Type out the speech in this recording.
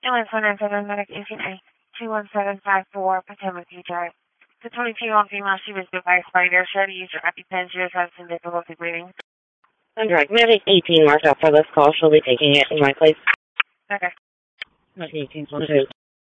Ambulance 197 Medic ACA 21754 Potomac, View Drive. The 22-year-old female, she was bit by a spider. She had to use her EpiPen. She was having some difficulty breathing. Direct Medic 18 marked out for this call. She'll be taking it in my place. Okay. Medic 18 1 2.